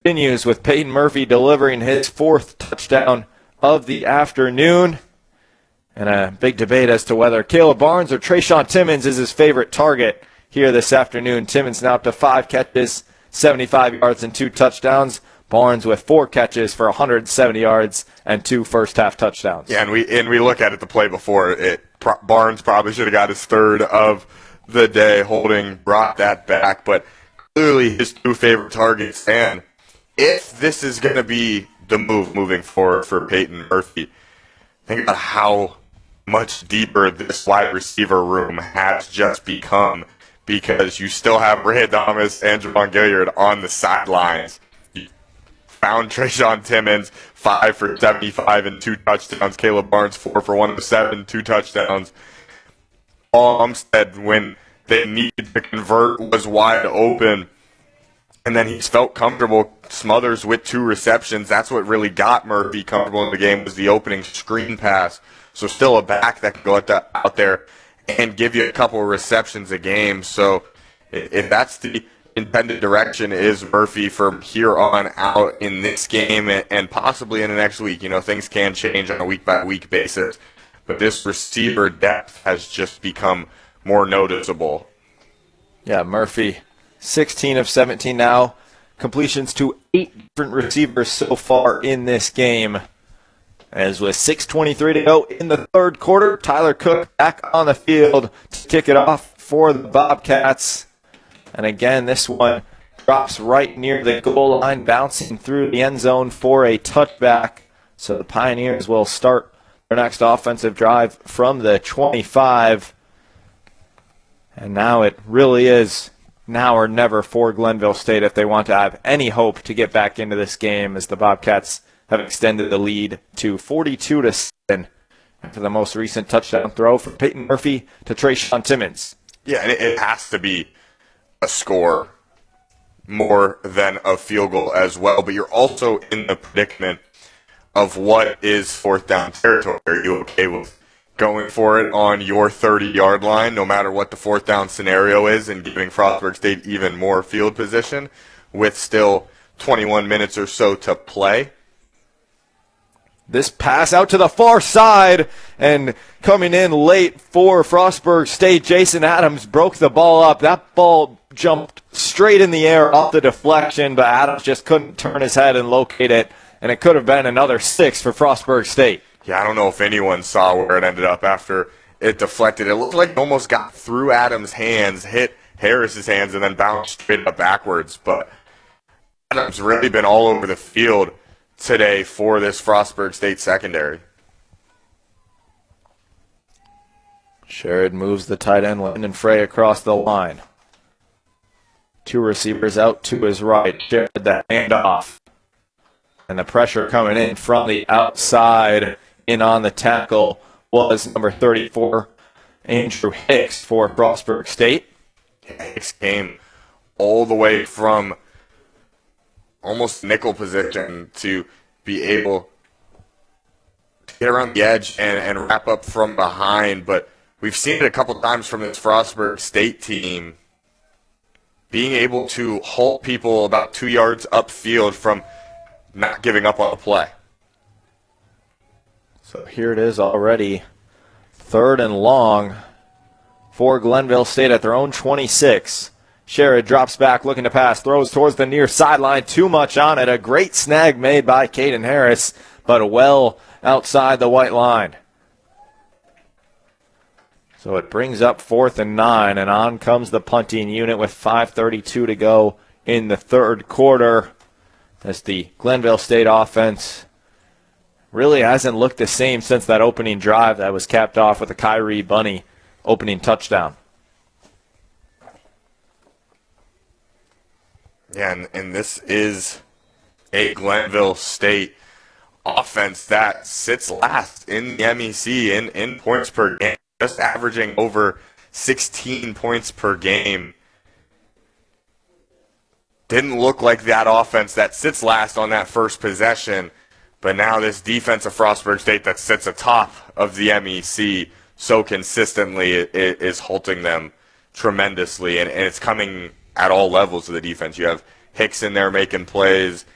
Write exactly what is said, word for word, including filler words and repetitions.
continues with Peyton Murphy delivering his fourth touchdown of the afternoon. And a big debate as to whether Caleb Barnes or Trayshawn Timmons is his favorite target here this afternoon. Timmons now up to five catches, seventy-five yards, and two touchdowns. Barnes with four catches for one hundred seventy yards and two first-half touchdowns. Yeah, and we and we look at it the play before. It pro- Barnes probably should have got his third of the day. Holding brought that back, but clearly his two favorite targets. And if this is going to be the move moving forward for Peyton Murphy, think about how much deeper this wide receiver room has just become, because you still have Ray Adamas and Javon Gilliard on the sidelines. You found Trayshawn Timmons, five for seventy-five and two touchdowns. Caleb Barnes, four for one oh seven, two touchdowns. Paul Umstead, when they needed to convert, was wide open. And then he's felt comfortable. Smothers with two receptions. That's what really got Murphy comfortable in the game, was the opening screen pass. So still a back that can go out there and give you a couple of receptions a game. So if that's the intended direction is Murphy from here on out in this game and possibly in the next week, you know, things can change on a week-by-week basis. But this receiver depth has just become more noticeable. Yeah, Murphy, sixteen of seventeen now. Completions to eight different receivers so far in this game. As with six twenty-three to go in the third quarter, Tyler Cook back on the field to kick it off for the Bobcats. And again, this one drops right near the goal line, bouncing through the end zone for a touchback. So the Pioneers will start their next offensive drive from the twenty-five. And now it really is now or never for Glenville State if they want to have any hope to get back into this game, as the Bobcats have extended the lead to forty-two to seven after the most recent touchdown throw from Peyton Murphy to Trayshawn Timmons. Yeah, and it, it has to be a score more than a field goal as well, but you're also in the predicament of what is fourth down territory. Are you okay with going for it on your thirty-yard line, no matter what the fourth down scenario is, and giving Frostburg State even more field position with still twenty-one minutes or so to play? This pass out to the far side, and coming in late for Frostburg State, Jason Adams broke the ball up. That ball jumped straight in the air off the deflection, but Adams just couldn't turn his head and locate it, and it could have been another six for Frostburg State. Yeah, I don't know if anyone saw where it ended up after it deflected. It looked like it almost got through Adams' hands, hit Harris's hands, and then bounced straight up backwards. But Adams really been all over the field today for this Frostburg State secondary. Sherrod moves the tight end, Landon Frey, across the line. Two receivers out to his right. Sherrod that handoff. And the pressure coming in from the outside. In on the tackle was number thirty-four, Andrew Hicks for Frostburg State. Yeah, Hicks came all the way from almost nickel position to be able to get around the edge and, and wrap up from behind. But we've seen it a couple times from this Frostburg State team, being able to halt people about two yards upfield from not giving up on the play. So here it is already, third and long for Glenville State at their own twenty-six. Sherrod drops back, looking to pass, throws towards the near sideline, too much on it. A great snag made by Caden Harris, but well outside the white line. So it brings up fourth and nine, and on comes the punting unit with five thirty-two to go in the third quarter, as the Glenville State offense really hasn't looked the same since that opening drive that was capped off with a Kyrie Bunny opening touchdown. Yeah, and, and this is a Glenville State offense that sits last in the M E C in, in points per game, just averaging over sixteen points per game. Didn't look like that offense that sits last on that first possession. But now this defense of Frostburg State that sits atop of the M E C so consistently is halting them tremendously. And, and it's coming at all levels of the defense. You have Hicks in there making plays.